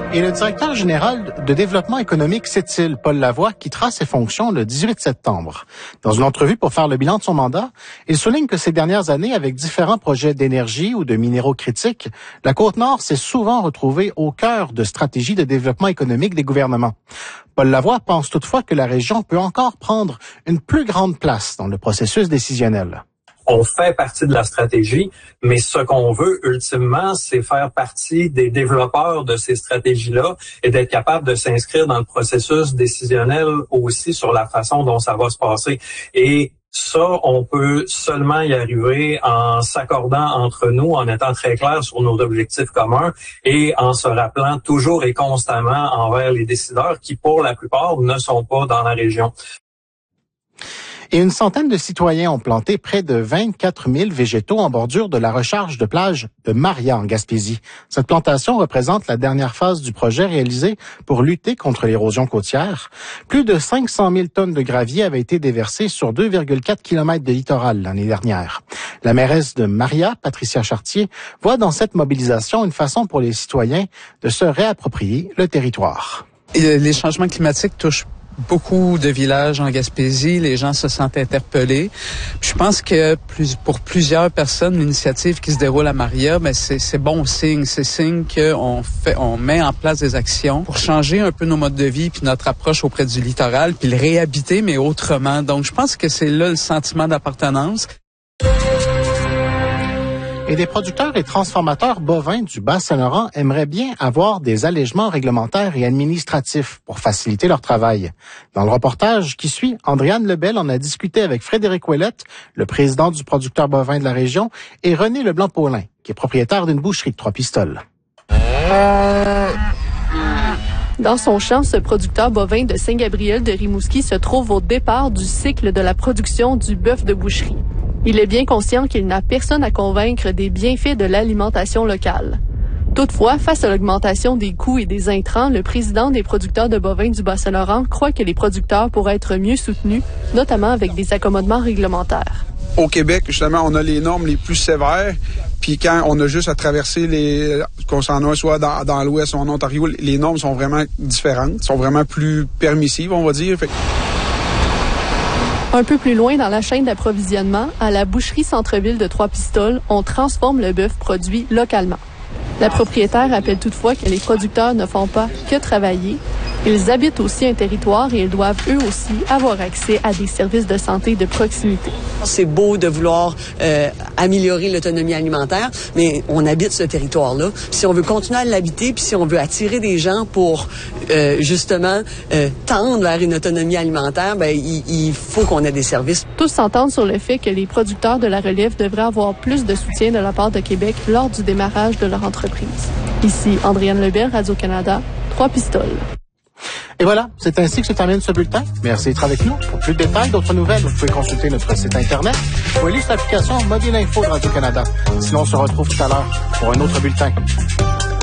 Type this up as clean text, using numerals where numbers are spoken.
Et le directeur général de développement économique Sept-Îles, Paul Lavoie, quittera ses fonctions le 18 septembre. Dans une entrevue pour faire le bilan de son mandat, il souligne que ces dernières années, avec différents projets d'énergie ou de minéraux critiques, la Côte-Nord s'est souvent retrouvée au cœur de stratégies de développement économique des gouvernements. Paul Lavoie pense toutefois que la région peut encore prendre une plus grande place dans le processus décisionnel. On fait partie de la stratégie, mais ce qu'on veut ultimement, c'est faire partie des développeurs de ces stratégies-là et d'être capable de s'inscrire dans le processus décisionnel aussi sur la façon dont ça va se passer. Et ça, on peut seulement y arriver en s'accordant entre nous, en étant très clair sur nos objectifs communs et en se rappelant toujours et constamment envers les décideurs qui, pour la plupart, ne sont pas dans la région. Et une centaine de citoyens ont planté près de 24 000 végétaux en bordure de la recharge de plage de Maria en Gaspésie. Cette plantation représente la dernière phase du projet réalisé pour lutter contre l'érosion côtière. Plus de 500 000 tonnes de gravier avaient été déversées sur 2,4 km de littoral l'année dernière. La mairesse de Maria, Patricia Chartier, voit dans cette mobilisation une façon pour les citoyens de se réapproprier le territoire. Et les changements climatiques touchent beaucoup de villages en Gaspésie, les gens se sentent interpellés. Je pense que pour plusieurs personnes, l'initiative qui se déroule à Maria, c'est bon signe. C'est signe qu'on met en place des actions pour changer un peu nos modes de vie puis notre approche auprès du littoral puis le réhabiter, mais autrement. Donc, je pense que c'est là le sentiment d'appartenance. Et des producteurs et transformateurs bovins du Bas-Saint-Laurent aimeraient bien avoir des allègements réglementaires et administratifs pour faciliter leur travail. Dans le reportage qui suit, Andréane Lebel en a discuté avec Frédéric Ouellette, le président du producteur bovin de la région, et René Leblanc-Paulin, qui est propriétaire d'une boucherie de Trois-Pistoles. Dans son champ, ce producteur bovin de Saint-Gabriel de Rimouski se trouve au départ du cycle de la production du bœuf de boucherie. Il est bien conscient qu'il n'a personne à convaincre des bienfaits de l'alimentation locale. Toutefois, face à l'augmentation des coûts et des intrants, le président des producteurs de bovins du Bas-Saint-Laurent croit que les producteurs pourraient être mieux soutenus, notamment avec des accommodements réglementaires. Au Québec, justement, on a les normes les plus sévères. Puis quand on a juste à traverser qu'on s'en a soit dans l'Ouest ou en Ontario, les normes sont vraiment différentes, sont vraiment plus permissives, on va dire. Un peu plus loin dans la chaîne d'approvisionnement, à la boucherie centre-ville de Trois-Pistoles, on transforme le bœuf produit localement. La propriétaire rappelle toutefois que les producteurs ne font pas que travailler. Ils habitent aussi un territoire et ils doivent eux aussi avoir accès à des services de santé de proximité. C'est beau de vouloir améliorer l'autonomie alimentaire, mais on habite ce territoire-là. Si on veut continuer à l'habiter, puis si on veut attirer des gens pour justement tendre vers une autonomie alimentaire, il faut qu'on ait des services. Tous s'entendent sur le fait que les producteurs de la relève devraient avoir plus de soutien de la part de Québec lors du démarrage de leur entreprise. Ici Andréane Lebel, Radio-Canada, Trois-Pistoles. Et voilà, c'est ainsi que se termine ce bulletin. Merci d'être avec nous. Pour plus de détails, d'autres nouvelles, vous pouvez consulter notre site Internet ou lire l'application Mobile Info de Radio-Canada. Sinon, on se retrouve tout à l'heure pour un autre bulletin.